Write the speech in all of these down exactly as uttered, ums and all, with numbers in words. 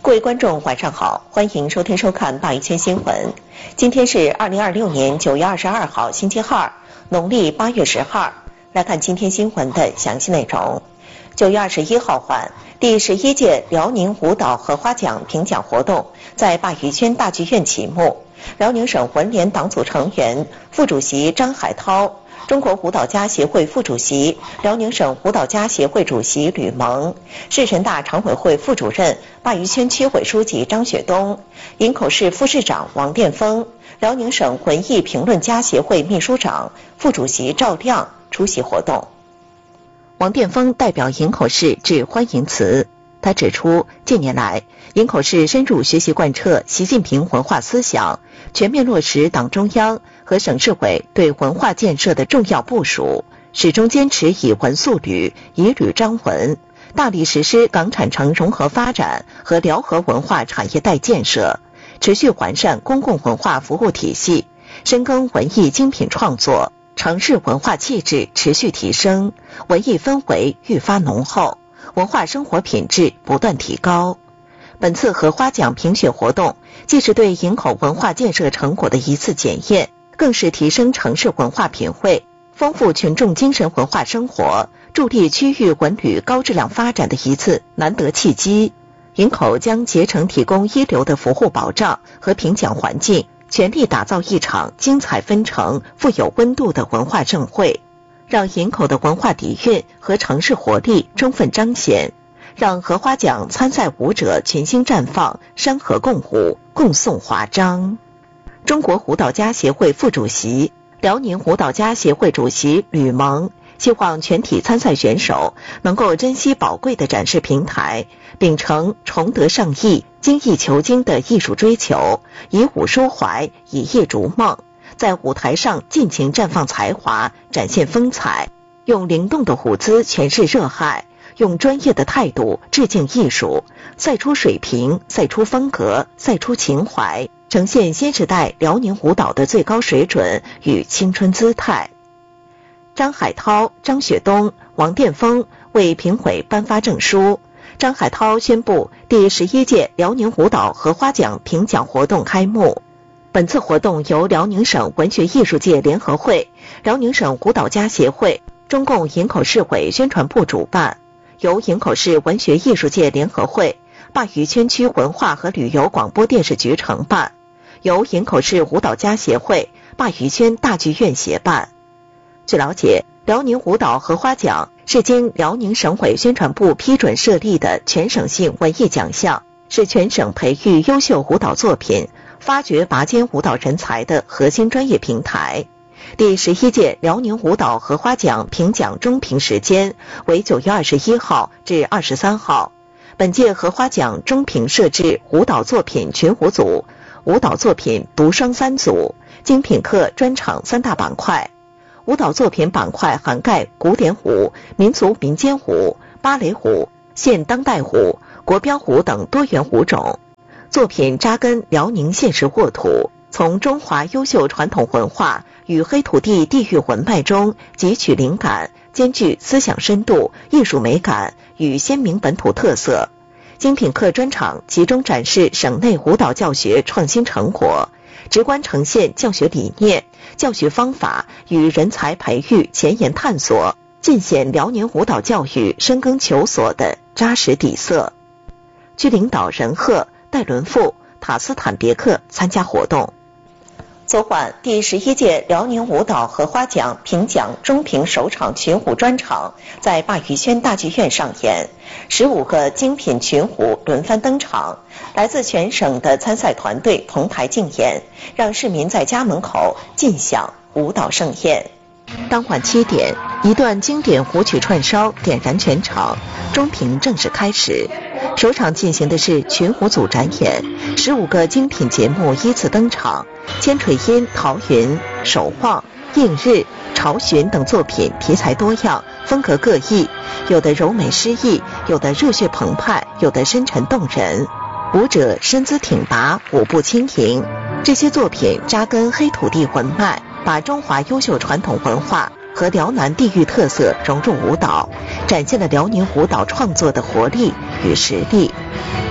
各位观众，晚上好，欢迎收听收看鲅鱼圈新闻。今天是二零二六年九月二十二号，星期二，农历八月十号。来看今天新闻的详细内容。九月二十一号晚，第十一届辽宁舞蹈荷花奖评奖活动在鲅鱼圈大剧院启幕。辽宁省文联党组成员、副主席张海涛。中国舞蹈家协会副主席、辽宁省舞蹈家协会主席吕蒙，市人大常委会副主任、鲅鱼圈区委书记张雪东，营口市副市长王殿峰，辽宁省文艺评论家协会秘书长、副主席赵亮出席活动。王殿峰代表营口市致欢迎词。他指出，近年来，营口市深入学习贯彻习近平文化思想，全面落实党中央和省市委对文化建设的重要部署，始终坚持以文塑旅、以旅彰文，大力实施港产城融合发展和辽河文化产业带建设，持续完善公共文化服务体系，深耕文艺精品创作，城市文化气质持续提升，文艺氛围愈发浓厚，文化生活品质不断提高。本次荷花奖评选活动既是对营口文化建设成果的一次检验，更是提升城市文化品汇、丰富群众精神文化生活、助力区域文旅高质量发展的一次难得契机。营口将竭诚提供一流的服务保障和评奖环境，全力打造一场精彩纷呈、富有温度的文化盛会，让营口的文化底蕴和城市活力充分彰显，让荷花奖参赛舞者群星绽放，山河共舞，共颂华章。中国舞蹈家协会副主席、辽宁舞蹈家协会主席吕蒙希望全体参赛选手能够珍惜宝贵的展示平台，秉承崇德尚艺、精益求精的艺术追求，以舞抒怀，以艺逐梦，在舞台上尽情绽放才华，展现风采，用灵动的舞姿诠释热爱，用专业的态度致敬艺术，赛出水平，赛出风格，赛出情怀，呈现新时代辽宁舞蹈的最高水准与青春姿态。张海涛、张雪东、王殿峰为评委颁发证书。张海涛宣布第十一届辽宁舞蹈荷花奖评奖活动开幕。本次活动由辽宁省文学艺术界联合会、辽宁省舞蹈家协会、中共营口市委宣传部主办，由营口市文学艺术界联合会、鲅鱼圈区文化和旅游广播电视局承办，由营口市舞蹈家协会、鲅鱼圈大剧院协办。据了解，辽宁舞蹈荷花奖是经辽宁省委宣传部批准设立的全省性文艺奖项，是全省培育优秀舞蹈作品、发掘拔尖舞蹈人才的核心专业平台。第十一届辽宁舞蹈荷花奖评奖中评时间为九月二十一号至二十三号。本届荷花奖中评设置舞蹈作品群舞组、舞蹈作品独双三组、精品课专场三大板块。舞蹈作品板块涵盖古典舞、民族民间舞、芭蕾舞、现当代舞、国标舞等多元舞种。作品扎根辽宁现实沃土，从中华优秀传统文化与黑土地地域文脉中汲取灵感，兼具思想深度、艺术美感与鲜明本土特色。精品课专场集中展示省内舞蹈教学创新成果，直观呈现教学理念、教学方法与人才培育前沿探索，尽显辽宁舞蹈教育深耕求索的扎实底色。据领导任赫、戴伦富、塔斯坦别克参加活动。昨晚，第十一届辽宁舞蹈荷花奖评奖中评首场群舞专场在鲅鱼圈大剧院上演，十五个精品群舞轮番登场，来自全省的参赛团队同台竞演，让市民在家门口尽享舞蹈盛宴。当晚七点，一段经典舞曲串烧点燃全场，中评正式开始。首场进行的是群舞组展演，十五个精品节目依次登场，千锤音、陶云、守望、映日、朝寻等作品题材多样，风格各异，有的柔美诗意，有的热血澎湃，有的深沉动人。舞者身姿挺拔，舞步轻盈，这些作品扎根黑土地文脉，把中华优秀传统文化和辽南地域特色融入舞蹈，展现了辽宁舞蹈创作的活力与实力。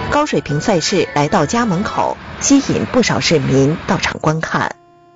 高水平赛事来到家门口，吸引不少市民到场观看。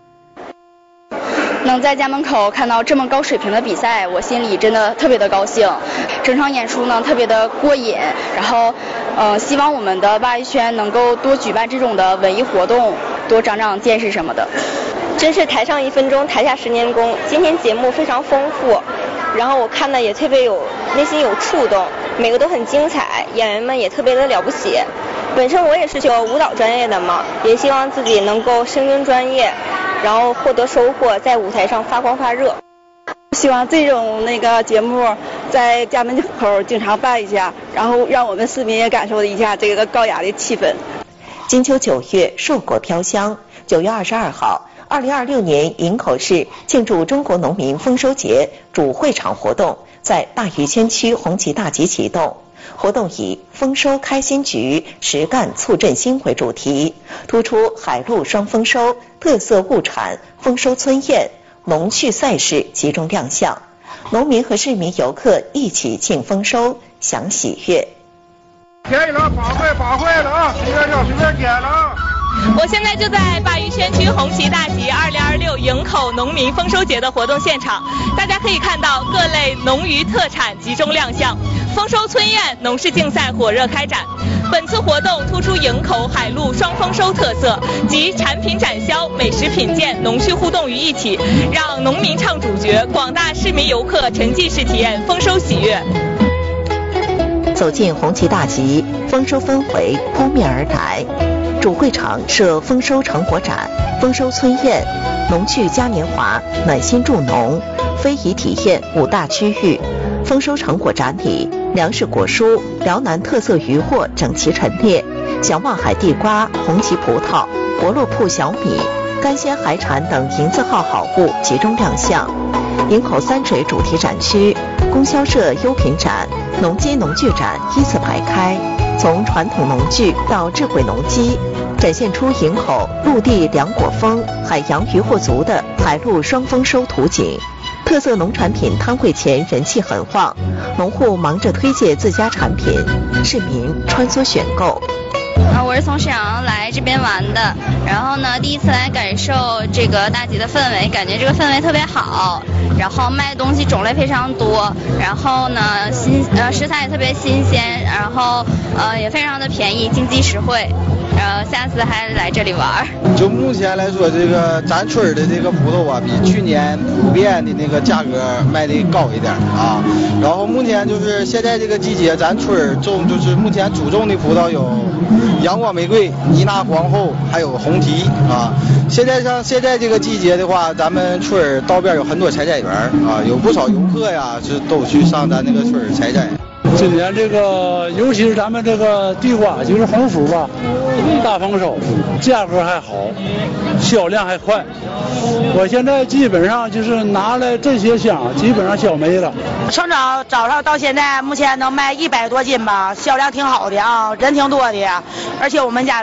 能在家门口看到这么高水平的比赛，我心里真的特别的高兴。整场演出呢特别的过瘾，然后，呃，希望我们的鲅鱼圈能够多举办这种的文艺活动，多长长见识什么的。 真是台上一分钟，台下十年功。今天节目非常丰富，然后我看的也特别有内心有触动，每个都很精彩，演员们也特别的了不起。本身我也是学舞蹈专业的嘛，也希望自己能够深耕专业，然后获得收获，在舞台上发光发热。 希望这种那个节目在家门口经常办一下，然后让我们市民也感受一下这个高雅的气氛。 金秋九月，硕果飘香。九月二十二号，二零二六年营口市庆祝中国农民丰收节主会场活动在鲅鱼圈区红旗大集启动。活动以丰收开新局，实干促振兴为主题，突出海陆双丰收、特色物产、丰收村宴、农畜赛事集中亮相，农民和市民游客一起庆丰收，享喜悦。 可以了，把会把会了啊，随便叫随便点了啊。 我现在就在鲅鱼圈区红旗大集二零二六营口农民丰收节的活动现场，大家可以看到各类农渔特产集中亮相，丰收村宴、农事竞赛火热开展。本次活动突出营口海陆双丰收特色，集产品展销、美食品鉴、农畜互动于一体，让农民唱主角，广大市民游客沉浸式体验丰收喜悦。 走进红旗大集，丰收氛围扑面而来。主会场设丰收成果展、丰收村宴、农趣嘉年华、暖心助农、非遗体验五大区域。丰收成果展里，粮食果蔬、辽南特色渔获整齐陈列，小望海地瓜、红旗葡萄、博洛铺小米、干鲜海产等银字号好物集中亮相。营口三水主题展区、供销社优品展、农机农具展依次排开，从传统农具到智慧农机，展现出营口陆地两果丰、海洋渔获足的海陆双丰收图景。特色农产品摊会前人气很旺，农户忙着推介自家产品，市民穿梭选购。 啊，我是从沈阳来这边玩的，然后呢，第一次来感受这个大集的氛围，感觉这个氛围特别好，然后卖的东西种类非常多，然后呢，新呃食材也特别新鲜，然后呃也非常的便宜，经济实惠。呃，下次还来这里玩。 就目前来说，这个咱村儿的这个葡萄啊，比去年普遍的那个价格卖的高一点啊。然后目前就是现在这个季节，咱村儿种就是目前主种的葡萄有阳光玫瑰、妮娜皇后，还有红提啊。现在像现在这个季节的话，咱们村儿道边有很多采摘园啊，有不少游客呀是都去上咱那个村儿采摘。 今年这个，尤其是咱们这个地瓜，就是红薯吧，大丰收，价格还好，销量还快。我现在基本上就是拿来这些箱，基本上销没了。 从早早上到现在，目前能卖一百多斤吧，销量挺好的啊，人挺多的，而且我们家